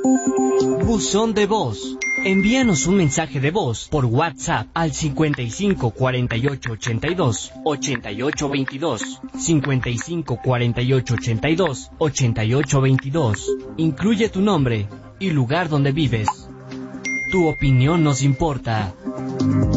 Buzón de voz. Envíanos un mensaje de voz por WhatsApp al 55 48 82 88 22. 55 48 82 88 22. Incluye tu nombre y lugar donde vives. Tu opinión nos importa.